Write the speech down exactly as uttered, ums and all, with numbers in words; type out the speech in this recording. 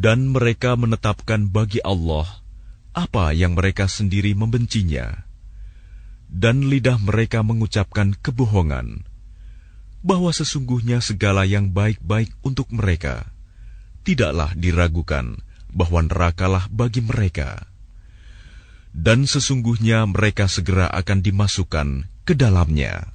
Dan mereka menetapkan bagi Allah apa yang mereka sendiri membencinya, dan lidah mereka mengucapkan kebohongan, bahwa sesungguhnya segala yang baik-baik untuk mereka tidaklah diragukan bahwa nerakalah bagi mereka, dan sesungguhnya mereka segera akan dimasukkan ke dalamnya.